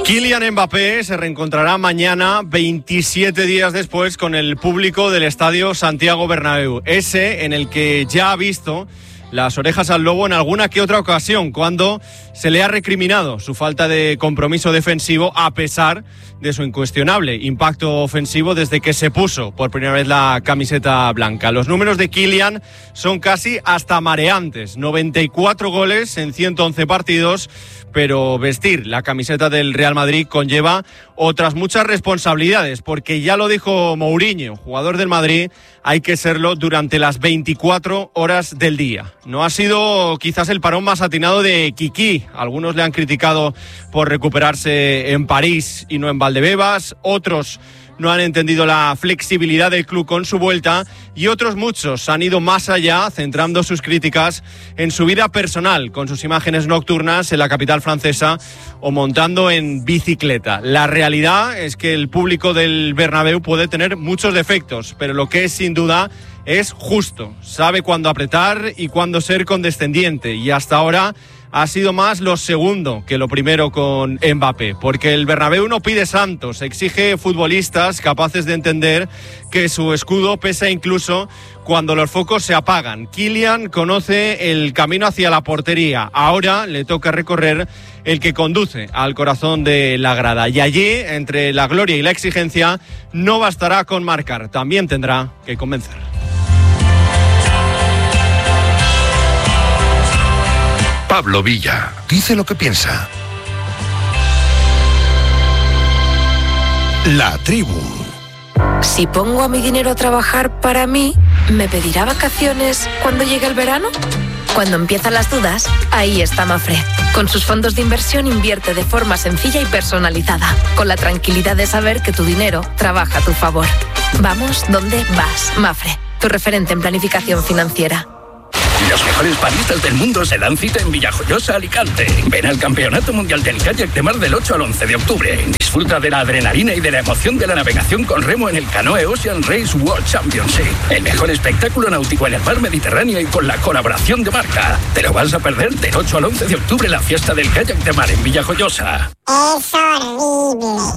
Kylian Mbappé se reencontrará mañana, 27 días después, con el público del estadio Santiago Bernabéu. Ese en el que ya ha visto las orejas al lobo en alguna que otra ocasión, cuando se le ha recriminado su falta de compromiso defensivo a pesar de su incuestionable impacto ofensivo desde que se puso por primera vez la camiseta blanca. Los números de Kylian son casi hasta mareantes, 94 goles en 111 partidos, pero vestir la camiseta del Real Madrid conlleva otras muchas responsabilidades, porque ya lo dijo Mourinho, jugador del Madrid, hay que serlo durante las 24 horas del día. No ha sido quizás el parón más atinado de Kiki. Algunos le han criticado por recuperarse en París y no en Valdebebas, otros no han entendido la flexibilidad del club con su vuelta y otros muchos han ido más allá, centrando sus críticas en su vida personal, con sus imágenes nocturnas en la capital francesa o montando en bicicleta. La realidad es que el público del Bernabéu puede tener muchos defectos, pero lo que es sin duda es justo. Sabe cuándo apretar y cuándo ser condescendiente, y hasta ahora ha sido más lo segundo que lo primero con Mbappé, porque el Bernabéu no pide santos, exige futbolistas capaces de entender que su escudo pesa incluso cuando los focos se apagan. Kylian conoce el camino hacia la portería, ahora le toca recorrer el que conduce al corazón de la grada, y allí, entre la gloria y la exigencia, no bastará con marcar, también tendrá que convencer. Pablo Villa dice lo que piensa. La Tribu. Si pongo a mi dinero a trabajar para mí, ¿me pedirá vacaciones cuando llegue el verano? Cuando empiezan las dudas, ahí está Mafre. Con sus fondos de inversión invierte de forma sencilla y personalizada, con la tranquilidad de saber que tu dinero trabaja a tu favor. Vamos donde vas, Mafre, tu referente en planificación financiera. Los mejores baristas del mundo se dan cita en Villajoyosa, Alicante. Ven al Campeonato Mundial del Kayak de Mar del 8 al 11 de octubre. Disfruta de la adrenalina y de la emoción de la navegación con remo en el Canoe Ocean Race World Championship. El mejor espectáculo náutico en el mar Mediterráneo y con la colaboración de Marca. Te lo vas a perder del 8 al 11 de octubre, la fiesta del kayak de mar en Villajoyosa. Es horrible.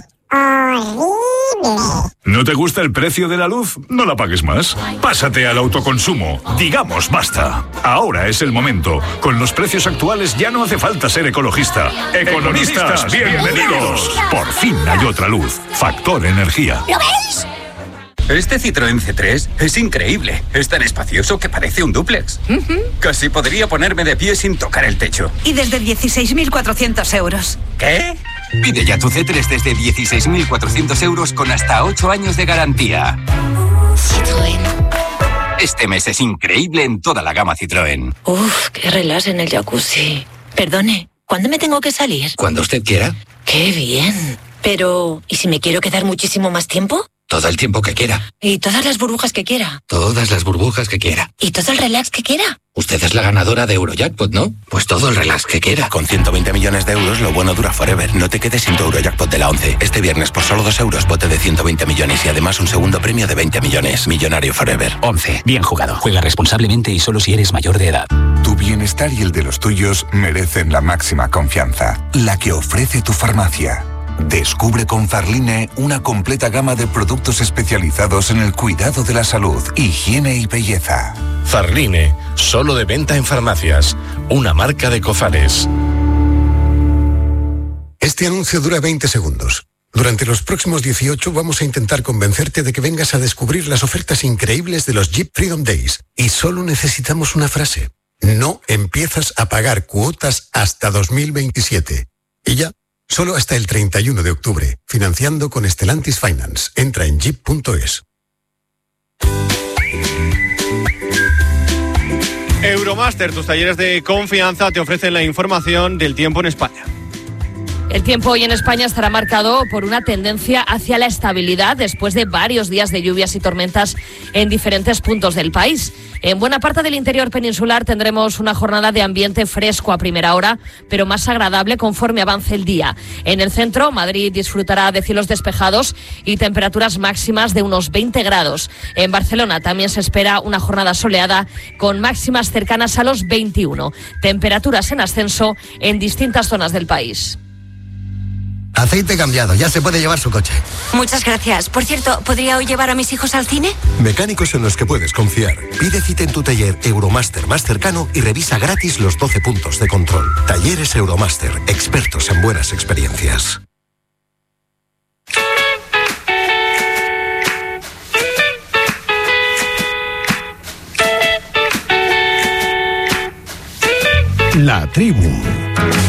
Horrible. ¿No te gusta el precio de la luz? No la pagues más. Pásate al autoconsumo. Digamos basta. Ahora es el momento. Con los precios actuales ya no hace falta ser ecologista. Economistas, bienvenidos. Por fin hay otra luz. Factor Energía. ¿Lo veis? Este Citroën C3 es increíble. Es tan espacioso que parece un dúplex. Casi podría ponerme de pie sin tocar el techo. Y desde 16.400 euros. ¿Qué? Pide ya tu C3 desde 16.400 euros con hasta 8 años de garantía. Citroën. Este mes es increíble en toda la gama Citroën. Uf, qué relax en el jacuzzi. Perdone, ¿cuándo me tengo que salir? Cuando usted quiera. ¡Qué bien! Pero, ¿y si me quiero quedar muchísimo más tiempo? Todo el tiempo que quiera. ¿Y todas las burbujas que quiera? Todas las burbujas que quiera. ¿Y todo el relax que quiera? Usted es la ganadora de Eurojackpot, ¿no? Pues todo el relax que quiera. Con 120 millones de euros, lo bueno dura forever. No te quedes sin tu Eurojackpot de la 11. Este viernes, por solo 2 euros, bote de 120 millones y además un segundo premio de 20 millones. Millonario forever. 11. Bien jugado. Juega responsablemente y solo si eres mayor de edad. Tu bienestar y el de los tuyos merecen la máxima confianza. La que ofrece tu farmacia. Descubre con Farline una completa gama de productos especializados en el cuidado de la salud, higiene y belleza. Farline, solo de venta en farmacias. Una marca de Cofares. Este anuncio dura 20 segundos. Durante los próximos 18 vamos a intentar convencerte de que vengas a descubrir las ofertas increíbles de los Jeep Freedom Days. Y solo necesitamos una frase. No empiezas a pagar cuotas hasta 2027. Y ya. Solo hasta el 31 de octubre, financiando con Stellantis Finance. Entra en jeep.es. Euromaster, tus talleres de confianza te ofrecen la información del tiempo en España. El tiempo hoy en España estará marcado por una tendencia hacia la estabilidad después de varios días de lluvias y tormentas en diferentes puntos del país. En buena parte del interior peninsular tendremos una jornada de ambiente fresco a primera hora, pero más agradable conforme avance el día. En el centro, Madrid disfrutará de cielos despejados y temperaturas máximas de unos 20 grados. En Barcelona también se espera una jornada soleada con máximas cercanas a los 21. Temperaturas en ascenso en distintas zonas del país. Aceite cambiado, ya se puede llevar su coche. Muchas gracias. Por cierto, ¿podría hoy llevar a mis hijos al cine? Mecánicos en los que puedes confiar. Pide cita en tu taller Euromaster más cercano y revisa gratis los 12 puntos de control. Talleres Euromaster, expertos en buenas experiencias. La tribu.